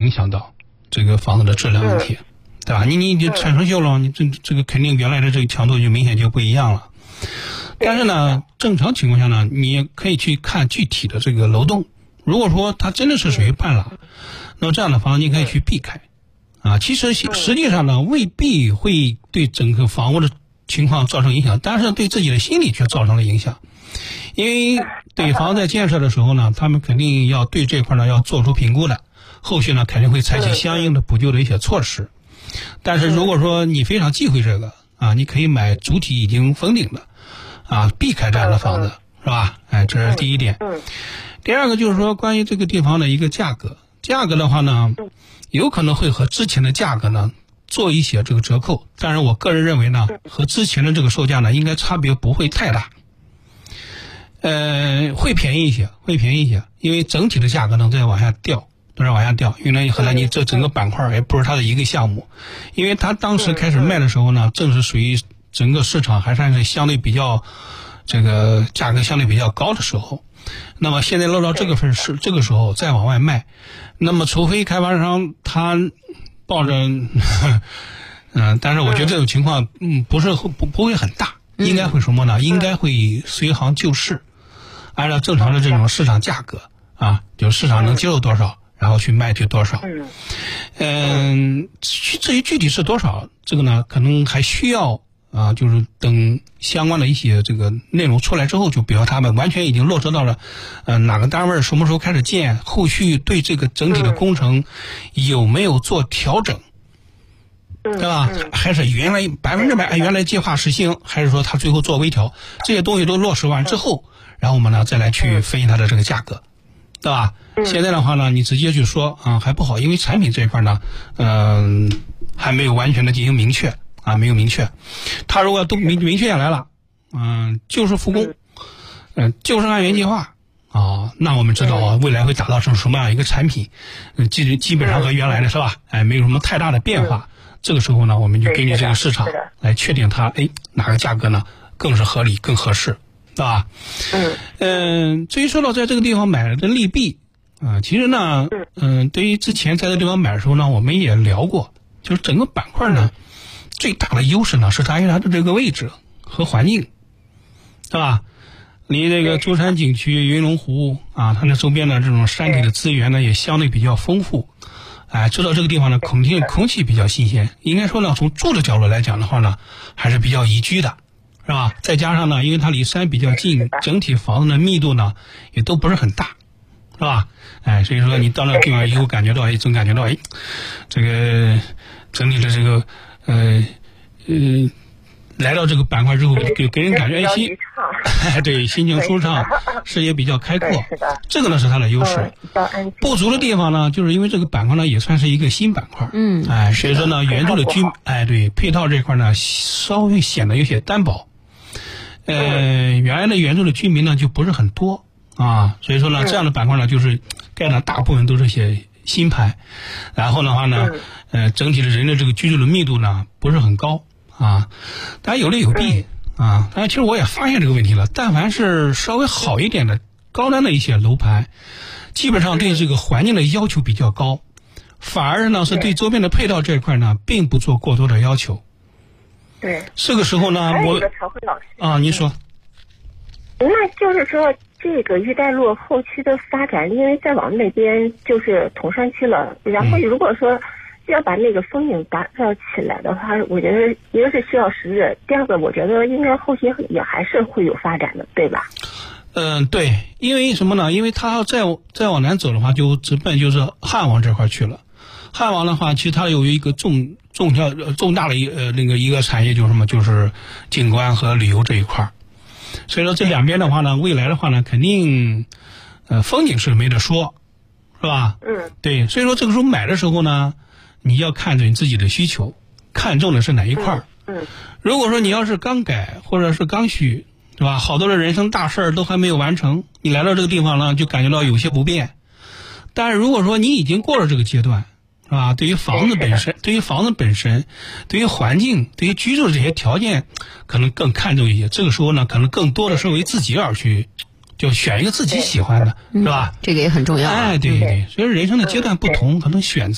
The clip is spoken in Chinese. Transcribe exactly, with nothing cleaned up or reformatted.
影响到这个房子的质量问题，对吧？你你你产生锈了，你这这个肯定原来的这个强度就明显就不一样了。但是呢，正常情况下呢，你也可以去看具体的这个楼栋。如果说它真的是属于半拉，那么这样的房子你可以去避开。啊，其实实际上呢，未必会对整个房屋的情况造成影响，但是对自己的心理却造成了影响。因为对房子在建设的时候呢，他们肯定要对这块呢要做出评估的，后续呢肯定会采取相应的补救的一些措施。但是如果说你非常忌讳这个啊，你可以买主体已经封顶的啊，避开这样的房子，是吧？哎，这是第一点。第二个就是说关于这个地方的一个价格，价格的话呢，有可能会和之前的价格呢做一些这个折扣，但是我个人认为呢，和之前的这个售价呢应该差别不会太大，呃，会便宜一些，会便宜一些，因为整体的价格呢在往下掉，都在往下掉，因为后来你这整个板块也不是它的一个项目，因为它当时开始卖的时候呢，正是属于整个市场还算是相对比较这个价格相对比较高的时候。那么现在落到这个份是这个时候再往外卖，那么除非开发商他抱着嗯、呃，但是我觉得这种情况嗯不是不不会很大，应该会什么呢？应该会随行就市，按照正常的这种市场价格啊，就市场能接受多少，然后去卖去多少。嗯，至于具体是多少，这个呢可能还需要啊，就是等相关的一些这个内容出来之后，就比如他们完全已经落实到了，呃，哪个单位什么时候开始建，后续对这个整体的工程有没有做调整，对吧？还是原来百分之百原来计划实行，还是说他最后做微调，这些东西都落实完之后，然后我们呢再来去分析它的这个价格，对吧？现在的话呢，你直接去说啊还不好，因为产品这一块呢，嗯、呃，还没有完全的进行明确。啊，没有明确，他如果都明明确下来了，嗯、呃，就是复工，嗯、呃，就是按原计划啊，那我们知道啊，未来会打造成什么样一个产品，嗯、呃，基基本上和原来的是吧？哎，没有什么太大的变化。这个时候呢，我们就根据这个市场来确定它，哎，哪个价格呢更是合理、更合适，对吧？嗯嗯、呃，至于说到在这个地方买的利弊啊、呃，其实呢，嗯、呃，对于之前在这个地方买的时候呢，我们也聊过，就是整个板块呢。最大的优势呢是在于它的这个位置和环境，对吧？离这个舟山景区、云龙湖啊，它的周边的这种山体的资源呢也相对比较丰富。哎，知道这个地方呢，空气空气比较新鲜，应该说呢，从住的角度来讲的话呢，还是比较宜居的，是吧？再加上呢，因为它离山比较近，整体房子的密度呢也都不是很大，是吧？哎，所以说你到那个地方以后感觉到，哎，总感觉到，哎，这个整体的这个。呃，呃，来到这个板块之后，给给人感觉哎心，对，心情舒畅，视野比较开阔，这个呢是它的优势。不足的地方呢，就是因为这个板块呢也算是一个新板块，嗯，哎，所以说呢，原住的居，哎，对，配套这块呢稍微显得有些单薄。呃，原来的原住的居民呢就不是很多啊，所以说呢，这样的板块呢就是盖的大部分都是些新盘，然后的话呢。呃，整体的人的这个居住的密度呢不是很高啊，当然有利有弊啊。但是其实我也发现这个问题了，但凡是稍微好一点的高端的一些楼盘，基本上对这个环境的要求比较高，反而呢是对周边的配套这一块呢并不做过多的要求。 对， 这个时候呢，我曹慧老师啊，您说， 那就是说。这个玉带路后期的发展，因为再往那边就是铜山区了，然后如果说要把那个风景打造起来的话，我觉得一个是需要时日，第二个我觉得应该后期也还是会有发展的，对吧？ 嗯，对，因为什么呢？因为它再再往南走的话，就直奔就是汉王这块去了。汉王的话，其实它有一个重重要重大的一呃那个一个产业就是什么，就是景观和旅游这一块。所以说这两边的话呢，未来的话呢，肯定，呃，风景是没得说，是吧？嗯。对，所以说这个时候买的时候呢，你要看准自己的需求，看中的是哪一块儿。嗯。如果说你要是刚改或者是刚需，是吧？好多的人生大事儿都还没有完成，你来到这个地方呢，就感觉到有些不便。但是如果说你已经过了这个阶段，是吧？对于房子本身，对于房子本身，对于环境，对于居住的这些条件，可能更看重一些。这个时候呢，可能更多的是为自己而去，就选一个自己喜欢的，是吧？ 这个也很重要。 哎，对对对，所以人生的阶段不同，可能选择。